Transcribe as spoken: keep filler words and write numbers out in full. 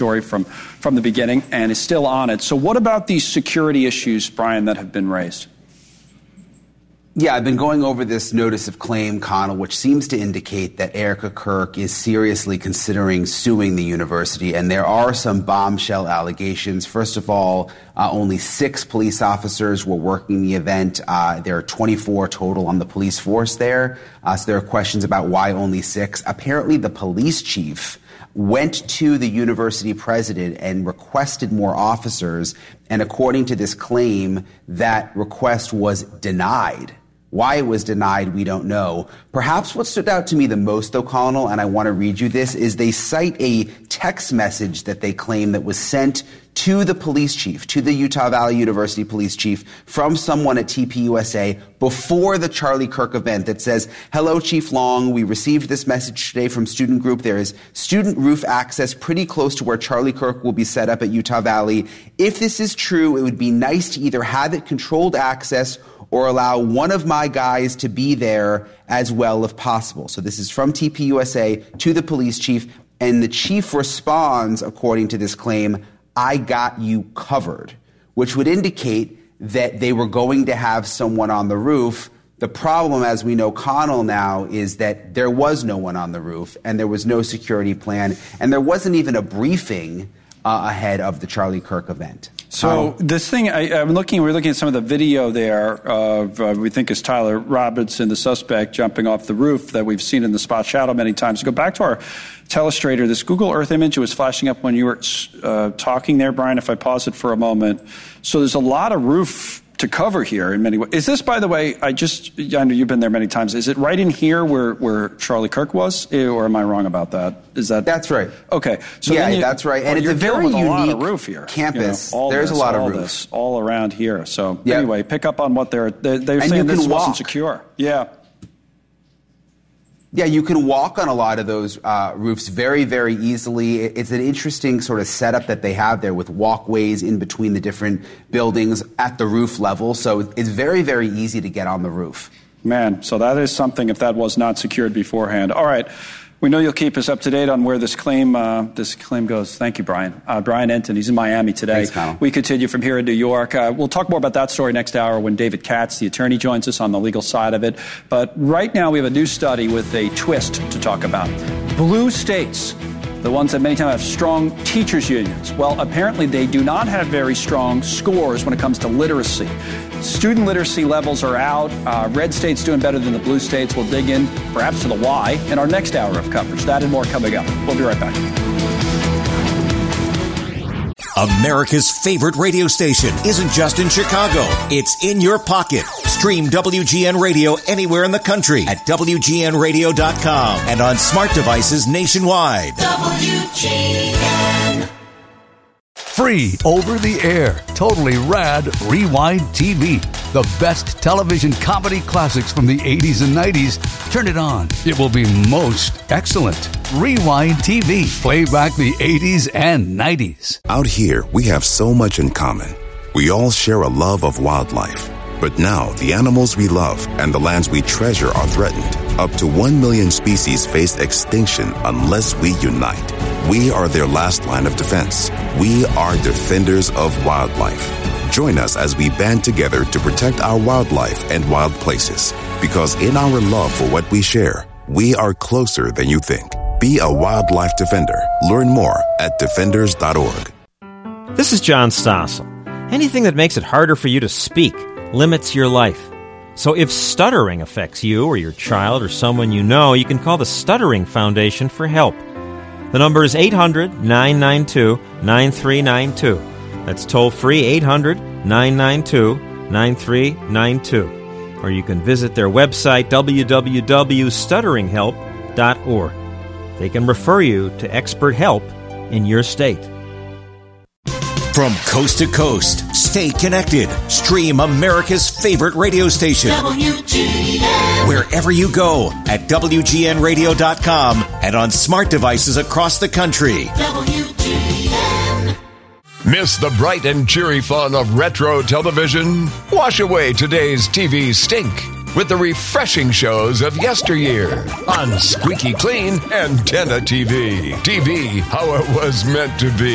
story from, from the beginning and is still on it. So what about these security issues, Brian, that have been raised? Yeah, I've been going over this notice of claim, Connell, which seems to indicate that Erica Kirk is seriously considering suing the university. And there are some bombshell allegations. First of all, uh, only six police officers were working the event. Uh, there are twenty-four total on the police force there. Uh, so there are questions about why only six. Apparently, the police chief went to the university president and requested more officers. And according to this claim, that request was denied. Why it was denied, we don't know. Perhaps what stood out to me the most, though, Colonel, and I want to read you this, is they cite a text message that they claim that was sent to the police chief, to the Utah Valley University police chief, from someone at T P U S A before the Charlie Kirk event that says, "Hello, Chief Long. We received this message today from student group. There is student roof access pretty close to where Charlie Kirk will be set up at Utah Valley. If this is true, it would be nice to either have it controlled access or allow one of my guys to be there as well if possible." So this is from T P U S A to the police chief, and the chief responds, according to this claim, "I got you covered," which would indicate that they were going to have someone on the roof. The problem, as we know, Connell, now, is that there was no one on the roof, and there was no security plan, and there wasn't even a briefing uh, ahead of the Charlie Kirk event. So um, this thing, I, I'm looking, we're looking at some of the video there of, uh, we think is Tyler Robinson, the suspect, jumping off the roof that we've seen in the spot shadow many times. Go back to our telestrator. This Google Earth image was flashing up when you were uh, talking there, Brian, if I pause it for a moment. So there's a lot of roof to cover here in many ways. Is this, by the way, I just, I know you've been there many times. Is it right in here where, where Charlie Kirk was? Or am I wrong about that? Is that? That's right. Okay. So yeah, you, that's right. And it's a very unique a lot of roof here. Campus. You know, There's this, a lot of all roof. This, all around here. So yep. Anyway, pick up on what they're, they're, they're saying this walk. wasn't secure. Yeah. Yeah, you can walk on a lot of those uh, roofs very, very easily. It's an interesting sort of setup that they have there with walkways in between the different buildings at the roof level. So it's very, very easy to get on the roof. Man, so that is something if that was not secured beforehand. All right. We know you'll keep us up to date on where this claim uh, this claim goes. Thank you, Brian. Uh, Brian Entin, he's in Miami today. Thanks, Kyle. We continue from here in New York. Uh, we'll talk more about that story next hour when David Katz, the attorney, joins us on the legal side of it. But right now we have a new study with a twist to talk about. Blue states, the ones that many times have strong teachers' unions. Well, apparently they do not have very strong scores when it comes to literacy. Student literacy levels are out. Uh, red states doing better than the blue states. We'll dig in, perhaps, to the why in our next hour of coverage. That and more coming up. We'll be right back. America's favorite radio station isn't just in Chicago. It's in your pocket. Stream W G N Radio anywhere in the country at W G N radio dot com and on smart devices nationwide. W G N. Free over the air, totally rad Rewind T V. The best television comedy classics from the eighties and nineties. Turn it on. It will be most excellent. Rewind T V. Play back the eighties and nineties. Out here, we have so much in common. We all share a love of wildlife. But now, the animals we love and the lands we treasure are threatened. Up to one million species face extinction unless we unite. We are their last line of defense. We are defenders of wildlife. Join us as we band together to protect our wildlife and wild places. Because in our love for what we share, we are closer than you think. Be a wildlife defender. Learn more at defenders dot org. This is John Stossel. Anything that makes it harder for you to speak limits your life. So if stuttering affects you or your child or someone you know, you can call the Stuttering Foundation for help. The number is eight hundred, nine nine two, nine three nine two. That's toll-free eight hundred, nine nine two, nine three nine two. Or you can visit their website, w w w dot stuttering help dot org. They can refer you to expert help in your state. From coast to coast, stay connected. Stream America's favorite radio station. W G N. Wherever you go at W G N radio dot com and on smart devices across the country. W G N. Miss the bright and cheery fun of retro television? Wash away today's T V stink with the refreshing shows of yesteryear on Squeaky Clean Antenna T V. T V, how it was meant to be.